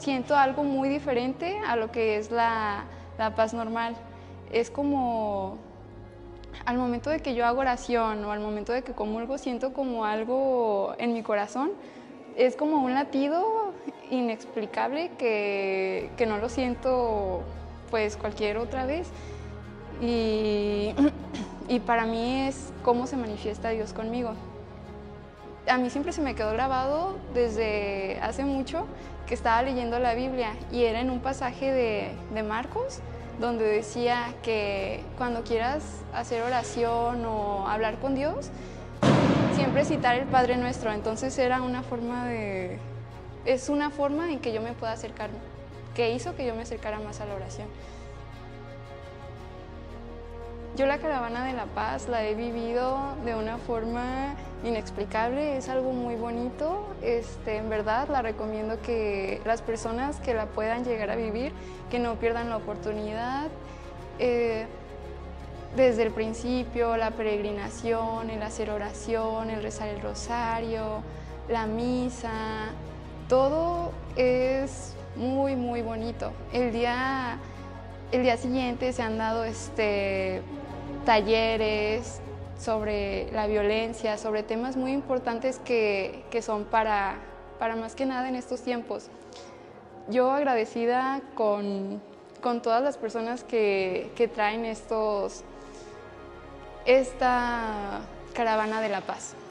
siento algo muy diferente a lo que es la paz normal. Es como al momento de que yo hago oración o al momento de que comulgo, siento como algo en mi corazón. Es como un latido inexplicable que no lo siento pues cualquier otra vez. Y, y para mí es cómo se manifiesta Dios conmigo. A mí siempre se me quedó grabado desde hace mucho que estaba leyendo la Biblia y era en un pasaje de Marcos donde decía que cuando quieras hacer oración o hablar con Dios, siempre citar el Padre Nuestro. Entonces era una forma es una forma en que yo me pueda acercar, que hizo que yo me acercara más a la oración. Yo la Caravana de la Paz la he vivido de una forma inexplicable, es algo muy bonito. En verdad la recomiendo que las personas que la puedan llegar a vivir, que no pierdan la oportunidad. Desde el principio, la peregrinación, el hacer oración, el rezar el rosario, la misa, todo es muy, muy bonito. El día siguiente se han dado talleres sobre la violencia, sobre temas muy importantes que son para más que nada en estos tiempos. Yo agradecida con todas las personas que traen esta Caravana de la Paz.